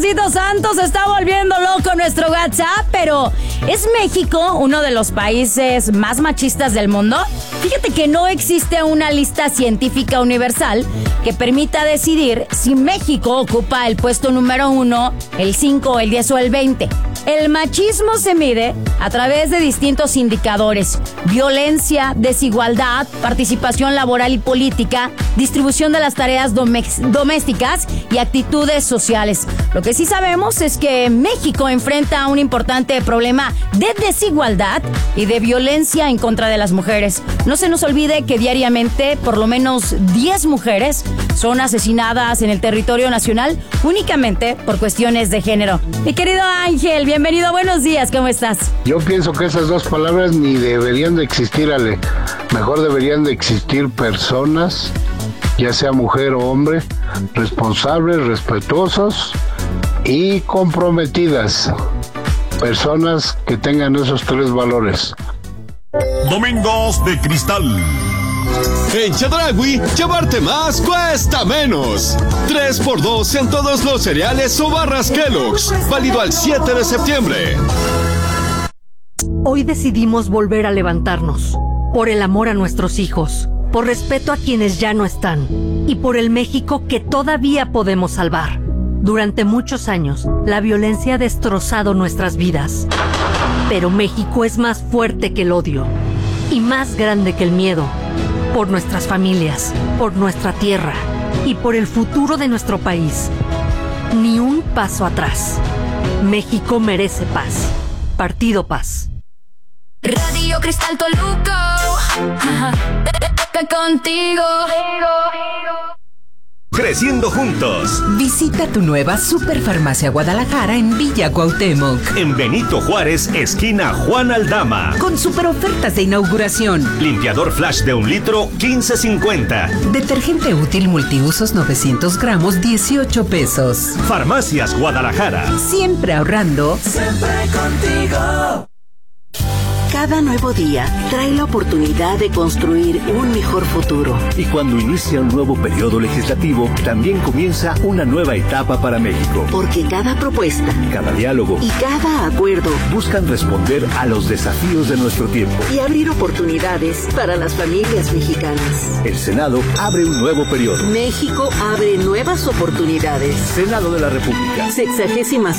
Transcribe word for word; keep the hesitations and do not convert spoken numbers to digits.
Diosito Santo, se está volviendo loco nuestro WhatsApp, pero ¿es México uno de los países más machistas del mundo? Fíjate que no existe una lista científica universal que permita decidir si México ocupa el puesto número uno, el cinco, el diez o el veinte. El machismo se mide a través de distintos indicadores: violencia, desigualdad, participación laboral y política, distribución de las tareas domésticas y actitudes sociales. Lo que sí sabemos es que México enfrenta un importante problema de desigualdad y de violencia en contra de las mujeres. No se nos olvide que diariamente por lo menos diez mujeres son asesinadas en el territorio nacional únicamente por cuestiones de género. Mi querido Ángel, bienvenido, buenos días, ¿cómo estás? Yo pienso que esas dos palabras ni deberían de existir, Ale. Mejor deberían de existir personas, ya sea mujer o hombre, responsables, respetuosos y comprometidas. Personas que tengan esos tres valores. Domingos de Cristal. En Chedraui, llevarte más cuesta menos. tres por dos en todos los cereales o barras Kellogg's. Válido al siete de septiembre. Hoy decidimos volver a levantarnos. Por el amor a nuestros hijos. Por respeto a quienes ya no están. Y por el México que todavía podemos salvar. Durante muchos años, la violencia ha destrozado nuestras vidas. Pero México es más fuerte que el odio. Y más grande que el miedo. Por nuestras familias, por nuestra tierra y por el futuro de nuestro país. Ni un paso atrás. México merece paz. Partido Paz. Radio Cristal Toluca. Contigo. Creciendo juntos. Visita tu nueva Superfarmacia Guadalajara en Villa Cuauhtémoc. En Benito Juárez, esquina Juan Aldama. Con super ofertas de inauguración. Limpiador Flash de un litro, quince cincuenta. Detergente útil multiusos novecientos gramos, dieciocho pesos. Farmacias Guadalajara. Siempre ahorrando. Siempre contigo. Cada nuevo día trae la oportunidad de construir un mejor futuro. Y cuando inicia un nuevo periodo legislativo, también comienza una nueva etapa para México. Porque cada propuesta, cada diálogo y cada acuerdo buscan responder a los desafíos de nuestro tiempo y abrir oportunidades para las familias mexicanas. El Senado abre un nuevo periodo. México abre nuevas oportunidades. Senado de la República. Sexagésima